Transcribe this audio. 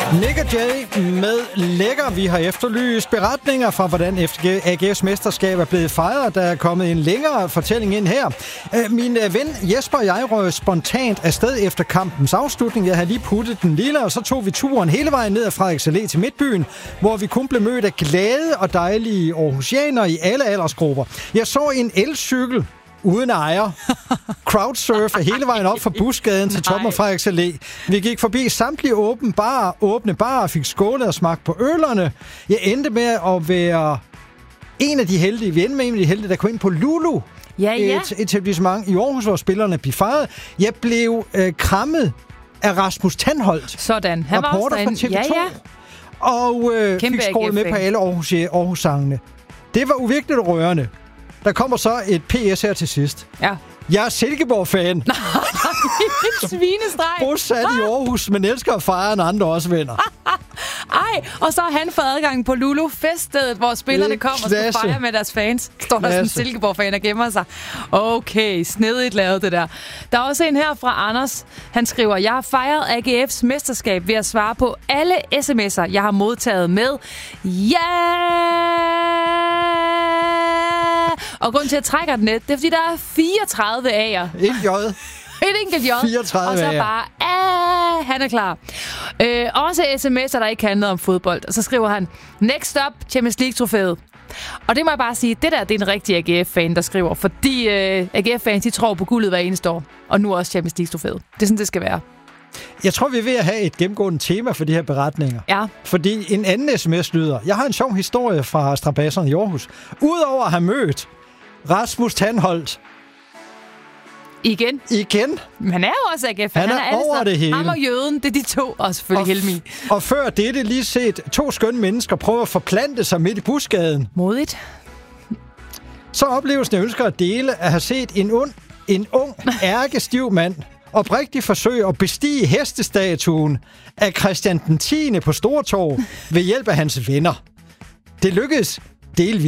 Nick og Jay med Lækker. Vi har efterlyst beretninger fra, hvordan AGF's mesterskab er blevet fejret. Der er kommet en længere fortælling ind her. Min ven Jesper og jeg røg spontant afsted efter kampens afslutning. Jeg havde lige puttet den lille, og så tog vi turen hele vejen ned ad Frederiks Allé til Midtbyen, hvor vi kun blev mødt af glade og dejlige aarhusianere i alle aldersgrupper. Jeg så en elcykel uden ejer crowdsurfe hele vejen op fra Busgaden til toppen af Frederiks Allé. Vi gik forbi samtlige åbne barer og fik skålet og smagt på ølerne. Jeg endte med at være en af de heldige. Vi endte med en af de heldige, der kom ind på Lulu. Et etablissement i Aarhus, hvor spillerne blev fejret. Jeg blev krammet af Rasmus Tandholt. Sådan. Han var også fra TV2. Og fik skålet med på alle Aarhus-sangene. Det var uvirkeligt rørende. Der kommer så et PS her til sidst. Ja. Jeg er Silkeborg-fan. En svinestreg. Bosat i Aarhus, men elsker at fejre, når andre også vinder. Ej, og så har han fået adgang på Lulu Feststedet, hvor spillerne kommer og skal fejre med deres fans. Står der sådan en Silkeborg-fan og gemmer sig. Okay, snedigt lavet det der. Der er også en her fra Anders. Han skriver, jeg har fejret AGF's mesterskab ved at svare på alle sms'er, jeg har modtaget med og grunden til, at jeg trækker den net, det er, fordi der er 34 A'er. Et J. Et enkelt J. 34 og så bare, han er klar. Også sms'er, der ikke handler om fodbold. Og så skriver han, next up, Champions League-trofæet. Og det må jeg bare sige, det er en rigtig AGF-fan, der skriver. Fordi AGF-fans, de tror på guldet hver eneste år. Og nu også Champions League-trofæet. Det er sådan, det skal være. Jeg tror, vi er ved at have et gennemgående tema for de her beretninger. Ja. Fordi en anden sms lyder, jeg har en sjov historie fra Strabasserne i Aarhus. Udover at have mødt Rasmus Tandholt. Igen. Men han er jo også AGF. Han er over det hele. Ham og jøden, det er de to, og selvfølgelig Helmi. Og før dette lige set 2 skønne mennesker prøve at forplante sig midt i Busgaden. Modigt. Så oplevelsen, jeg ønsker at dele, at have set en ung, ærkestiv mand oprigtigt forsøge at bestige hestestatuen af Christian den 10. på Stortorv ved hjælp af hans venner. Det lykkedes delvis.